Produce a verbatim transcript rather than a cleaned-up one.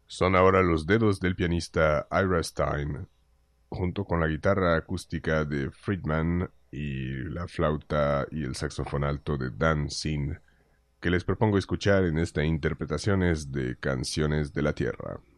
Son ahora los dedos del pianista Ira Stein, junto con la guitarra acústica de Friedman y la flauta y el saxofón alto de Dan Sin, que les propongo escuchar en esta interpretaciones de Canciones de la Tierra.